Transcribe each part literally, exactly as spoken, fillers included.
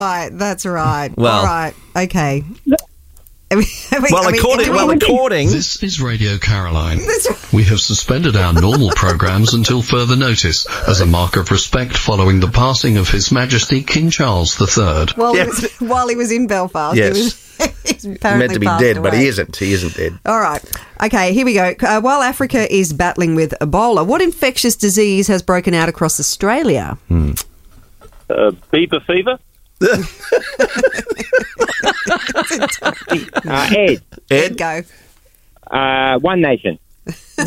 Right, that's right. Well. All right, okay. I mean, I mean, Well, I mean, according, I mean, well, according... This is Radio Caroline. That's right. We have suspended our normal programs until further notice as a mark of respect following the passing of His Majesty King Charles the Third. While, Yeah. he was, while he was in Belfast, Yes. he was he's apparently meant to be passed dead, but away. he isn't. He isn't dead. All right. Okay, here we go. Uh, while Africa is battling with Ebola, what infectious disease has broken out across Australia? Uh, Beaver fever? Uh, Ed, Ed? Go. uh, One Nation. I'm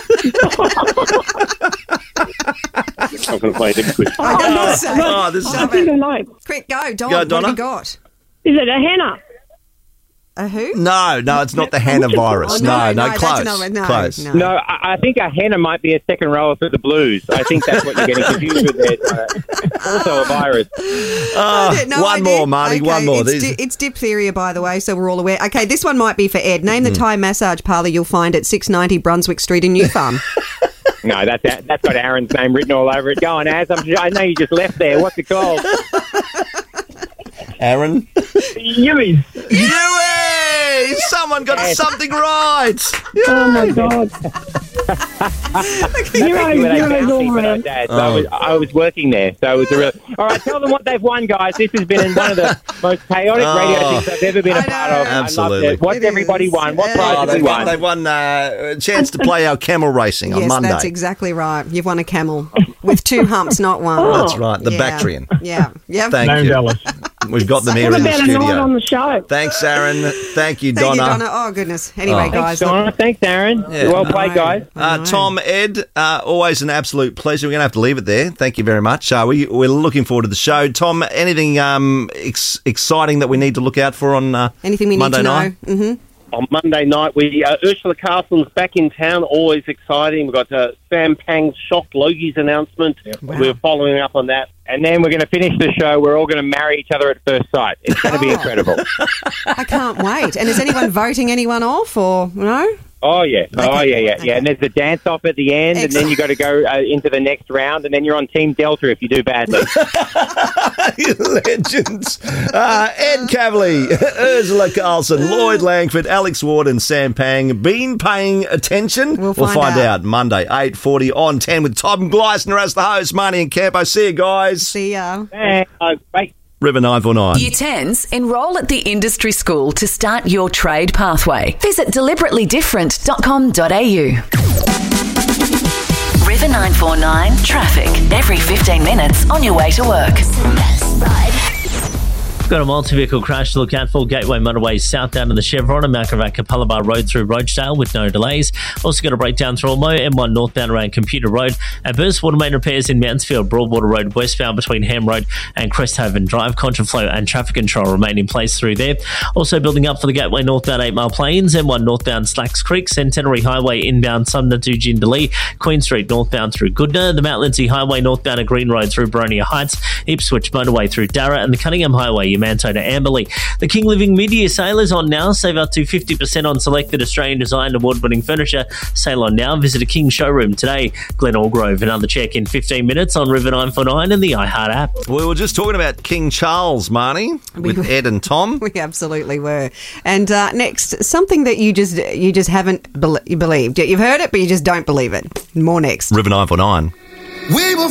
going to play the quiz. I don't know. So, Oh, this is... Stop I think it. I know. Quick, go, Don. Go, What Donna. have you got? Is it a henna? A who? No, no, it's not the Hannah virus. Oh, no, no, no, no, that's close. another- no, close. no. No, I, I think a henna might be a second rower for the Blues. I think that's what you're getting confused with there. Uh, also a virus. Oh, I did- no, one I more, did. Marty, Okay, one more. It's, These- di- it's diphtheria, by the way, so we're all aware. Okay, this one might be for Ed. Name the Hmm. Thai massage parlour you'll find at six ninety Brunswick Street in New Farm. No, that's that's got Aaron's name written all over it. Go on, Az. I'm, I know you just left there. What's it called? Aaron? Yui's. Yay! Someone got Yes. something right. Oh, my God. That's You're actually where they right, found you're me, but I, right. Dad, so I, was, I was working there, so it was a real... All right, tell them what they've won, guys. This has been one of the most chaotic Oh. radio things I've ever been a I part know. of. Absolutely. I loved it. What's It everybody is. won? What Yeah. prize Oh, have they've we won, won? they've won uh, a chance to play our camel racing on yes, Monday. that's exactly right. You've won a camel with two humps, not one. That's right, the Yeah. Bactrian. Yeah, yeah. Thank Named you. Alice. We've got them here What in the about a night studio. on the show? Thanks, Aaron. Thank you, Thank Donna. you, Donna. Oh, goodness. Anyway, Oh. guys. Thanks, Donna. Thanks, Aaron. Yeah. Well played, I know. guys. I Uh, know. Tom, Ed, uh, always an absolute pleasure. We're going to have to leave it there. Thank you very much. Uh, we, we're looking forward to the show. Tom, anything um, ex- exciting that we need to look out for on uh, Anything we Monday need to night? know? Mm-hmm. On Monday night, we uh, Ursula Carlson's back in town. Always exciting. We've got uh, Sam Pang's shocked Logie's announcement. Wow. We're following up on that. And then we're going to finish the show. We're all going to marry each other at first sight. It's going to be Oh. incredible. I can't wait. And is anyone voting anyone off or no? Oh, yeah. Oh, Okay. yeah, yeah. Okay. Yeah, and there's a dance-off at the end, and then you got to go uh, into the next round, and then you're on Team Delta if you do badly. Legends. Uh, Ed Cavalier, Ursula Carlson, Lloyd Langford, Alex Ward and Sam Pang. Been paying attention? We'll find out. out. Monday, eight forty on ten with Tom Gleisner as the host, Marnie and Campo. See you guys. See ya. Thanks. Uh, bye. River nine four nine. Year tens, enrol at the industry school to start your trade pathway. Visit deliberately different dot com dot a u. River nine four nine traffic every fifteen minutes on your way to work. Got a multi-vehicle crash to look out for. Gateway motorways southbound in the Chevron and Mount Gravatt Capalaba Road through Rochedale with no delays. Also got a breakdown through Almo, M one northbound around Computer Road. And burst water main repairs in Mansfield, Broadwater Road westbound between Ham Road and Cresthaven Drive. Contraflow and traffic control remain in place through there. Also building up for the Gateway northbound eight Mile Plains, M one northbound Slacks Creek, Centenary Highway inbound Sumner to Jindalee, Queen Street northbound through Goodna, the Mount Lindsay Highway northbound at Green Road through Boronia Heights, Ipswich Motorway through Darra, and the Cunningham Highway Manto to Amberley. The King Living Media Sale is on now. Save up to fifty percent on selected Australian designed award-winning furniture. Sale on now. Visit a King showroom today. Glen Allgrove. Another check in fifteen minutes on River nine four nine and the iHeart app. We were just talking about King Charles, Marnie, with We- Ed and Tom. We absolutely were. And uh, next, something that you just you just haven't bel- believed. You've heard it, but you just don't believe it. More next. River nine four nine. We will